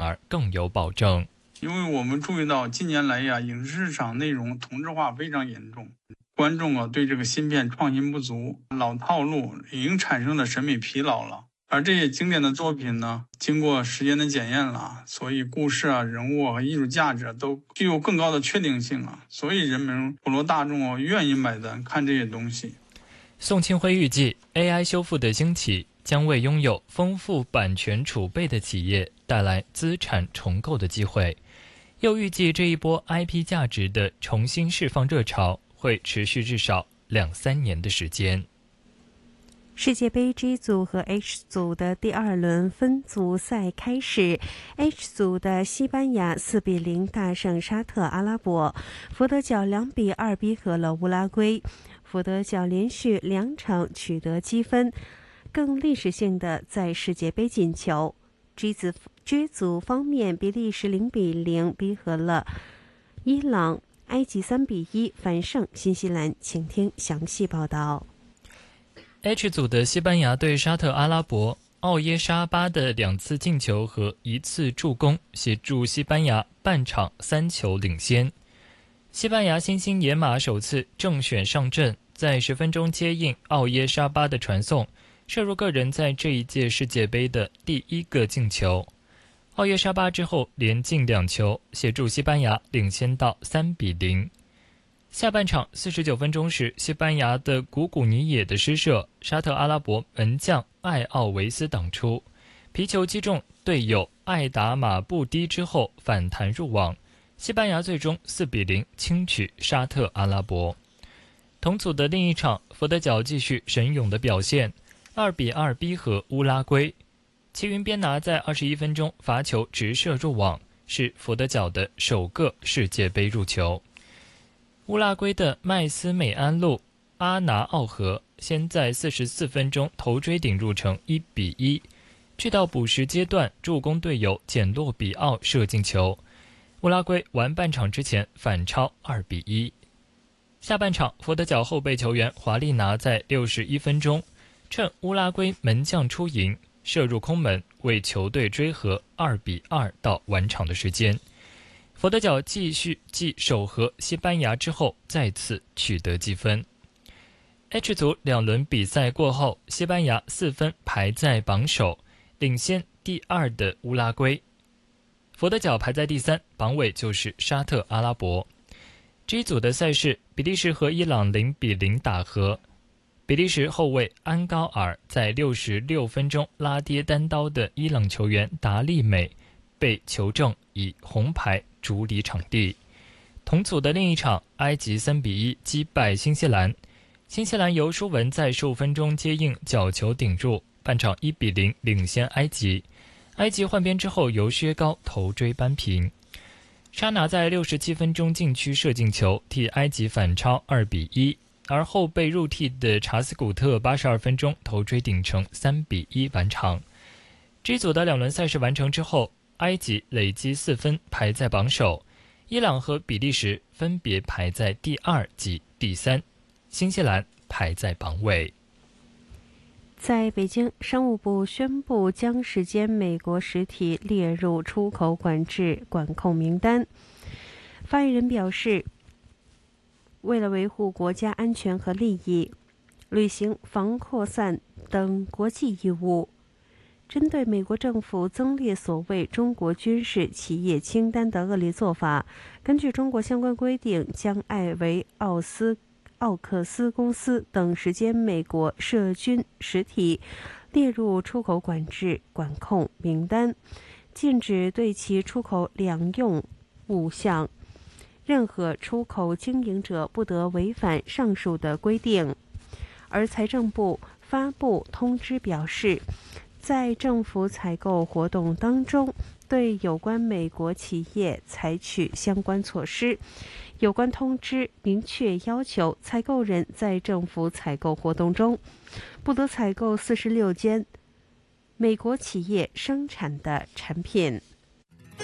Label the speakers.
Speaker 1: 而更有保证。
Speaker 2: 因为我们注意到近年来影视市场内容同质化非常严重，观众对这个新片创新不足，老套路已经产生了审美疲劳了。而这些经典的作品呢，经过时间的检验了，所以故事人物和艺术价值都具有更高的确定性所以人们普罗大众愿意买单看这些东西。
Speaker 1: 宋庆辉预计 AI 修复的兴起将为拥有丰富版权储备的企业带来资产重构的机会，又预计这一波 IP 价值的重新释放热潮会持续至少2-3年的时间。
Speaker 3: 世界杯 G 组和 H 组的第2轮分组赛开始， H 组的西班牙4-0大胜沙特阿拉伯，佛得角2-2逼和了乌拉圭，佛得角连续2场取得积分，更历史性的在世界杯进球。 G 组方面，比利时0-0逼和了伊朗，埃及3-1反胜新西兰。请听详细报道。
Speaker 1: H 组的西班牙对沙特阿拉伯，奥耶沙巴的2次进球和1次助攻协助西班牙半场3球领先。西班牙新星野马首次正选上阵，在10分钟接应奥耶沙巴的传送，射入个人在这一届世界杯的第1个进球。奥耶沙巴之后连进2球，协助西班牙领先到3-0。下半场49分钟时，西班牙的古古尼野的施射，沙特阿拉伯门将艾奥维斯挡出，皮球击中队友艾达马布迪之后反弹入网，西班牙最终4-0轻取沙特阿拉伯。同组的另一场，佛得角继续神勇的表现，2-2逼和乌拉圭，齐云边拿在21分钟罚球直射入网，是佛得角的首个世界杯入球。乌拉圭的麦斯美安路阿拿奥和先在44分钟头锥顶入成1-1，去到补时阶段助攻队友简洛比奥射进球，乌拉圭完半场之前反超2-1。下半场，佛得角后备球员华利拿在61分钟趁乌拉圭门将出营射入空门，为球队追和2-2到完场的时间。佛得角继续继首和西班牙之后再次取得积分。H 组2轮比赛过后，西班牙4分排在榜首，领先第2的乌拉圭。佛得角排在第3，榜尾就是沙特阿拉伯。G 组的赛事，比利时和伊朗0-0打和，比利时后卫安高尔在66分钟拉跌单刀的伊朗球员达利美，被球证以红牌逐离场地。同组的另一场，埃及3-1击败新西兰，新西兰由舒文在15分钟接应角球顶入，半场1-0领先埃及。埃及换边之后由薛高头锥扳平。沙拿在67分钟禁区射进球，替埃及反超2-1，而后被入替的查斯古特82分钟头锥顶成3-1完场。G 组的2轮赛事完成之后，埃及累积4分排在榜首，伊朗和比利时分别排在第2及第3，新西兰排在榜尾。
Speaker 3: 在北京，商务部宣布将10间美国实体列入出口管制管控名单。发言人表示，为了维护国家安全和利益，履行防扩散等国际义务，针对美国政府增列所谓中国军事企业清单的恶劣做法，根据中国相关规定，将艾维奥克斯公司等10间美国涉军实体列入出口管制管控名单，禁止对其出口两用物项，任何出口经营者不得违反上述的规定。而财政部发布通知表示，在政府采购活动当中，对有关美国企业采取相关措施。有关通知明确要求采购人在政府采购活动中不得采购46间美国企业生产的产品。